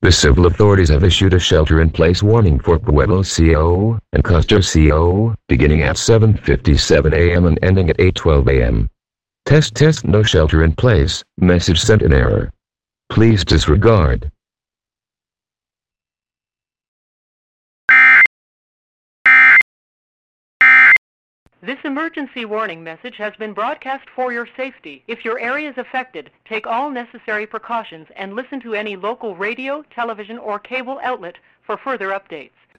The civil authorities have issued a shelter-in-place warning for Pueblo CO and Custer CO, beginning at 7:57 a.m. and ending at 8:12 a.m. Test, no shelter-in-place, message sent in error. Please disregard. This emergency warning message has been broadcast for your safety. If your area is affected, take all necessary precautions and listen to any local radio, television, or cable outlet for further updates.